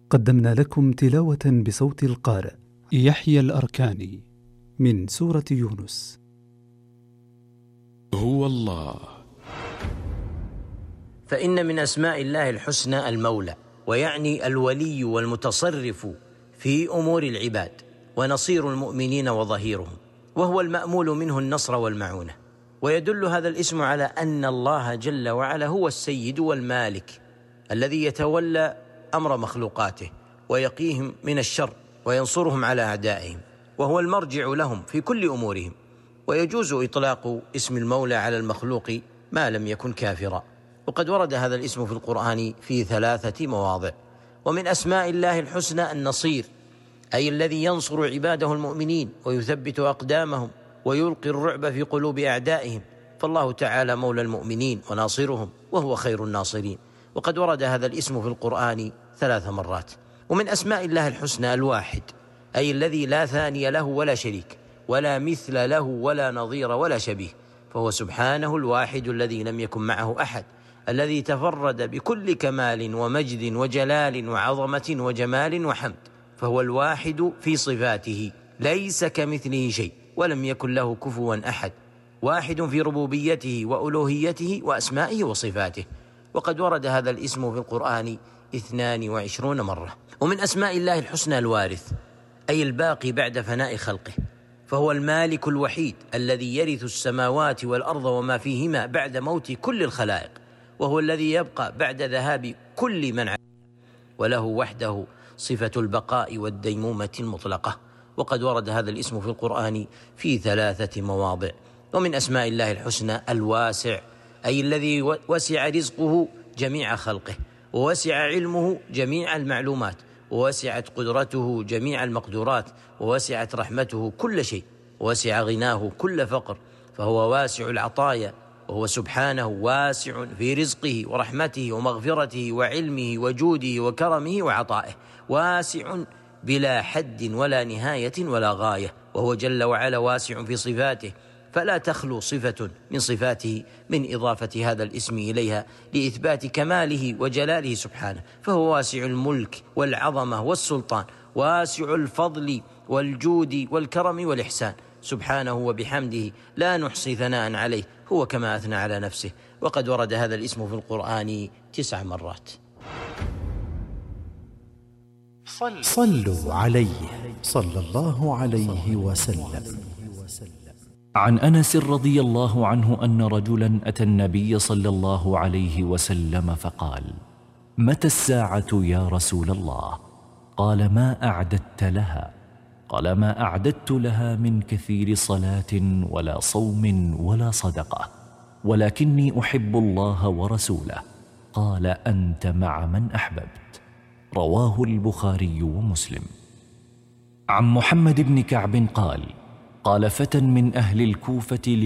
قدمنا لكم تلاوة بصوت القارئ يحيى الأركاني من سورة يونس. هو الله. فإن من أسماء الله الحسنى المولى، ويعني الولي والمتصرف في أمور العباد ونصير المؤمنين وظهيرهم، وهو المأمول منه النصر والمعونة. ويدل هذا الاسم على أن الله جل وعلا هو السيد والمالك الذي يتولى أمر مخلوقاته ويقيهم من الشر وينصرهم على أعدائهم، وهو المرجع لهم في كل أمورهم. ويجوز إطلاق اسم المولى على المخلوق ما لم يكن كافرا، وقد ورد هذا الاسم في القرآن في 3 مواضع. ومن أسماء الله الحسنى النصير، أي الذي ينصر عباده المؤمنين ويثبت أقدامهم ويلقي الرعب في قلوب أعدائهم، فالله تعالى مولى المؤمنين وناصرهم وهو خير الناصرين. وقد ورد هذا الاسم في القرآن 3 مرات. ومن أسماء الله الحسنى الواحد، أي الذي لا ثاني له ولا شريك ولا مثل له ولا نظير ولا شبيه، فهو سبحانه الواحد الذي لم يكن معه أحد، الذي تفرد بكل كمال ومجد وجلال وعظمة وجمال وحمد، فهو الواحد في صفاته ليس كمثله شيء ولم يكن له كفوا أحد، واحد في ربوبيته وألوهيته وأسمائه وصفاته. وقد ورد هذا الاسم في القرآن 22 مرة. ومن أسماء الله الحسنى الوارث، أي الباقي بعد فناء خلقه، فهو المالك الوحيد الذي يرث السماوات والأرض وما فيهما بعد موت كل الخلائق، وهو الذي يبقى بعد ذهاب كل من عليه، وله وحده صفة البقاء والديمومة المطلقة. وقد ورد هذا الاسم في القرآن في 3 مواضع. ومن أسماء الله الحسنى الواسع، أي الذي وسع رزقه جميع خلقه، ووسع علمه جميع المعلومات، ووسعت قدرته جميع المقدورات، ووسعت رحمته كل شيء، ووسع غناه كل فقر، فهو واسع العطايا، وهو سبحانه واسع في رزقه ورحمته ومغفرته وعلمه وجوده وكرمه وعطائه، واسع بلا حد ولا نهاية ولا غاية، وهو جل وعلا واسع في صفاته، فلا تخلو صفة من صفاته من إضافة هذا الاسم إليها لإثبات كماله وجلاله سبحانه، فهو واسع الملك والعظمة والسلطان، واسع الفضل والجود والكرم والإحسان، سبحانه وبحمده لا نحصي ثناء عليه، هو كما أثنى على نفسه. وقد ورد هذا الاسم في القرآن 9 مرات. صلوا عليه صلى الله عليه وسلم. عن أنس رضي الله عنه أن رجلا أتى النبي صلى الله عليه وسلم فقال: متى الساعة يا رسول الله؟ قال: ما أعددت لها؟ قال: ما أعددت لها من كثير صلاة ولا صوم ولا صدقة، ولكني أحب الله ورسوله. قال: أنت مع من أحببت. رواه البخاري ومسلم. عن محمد بن كعب قال: قال فتى من أهل الكوفة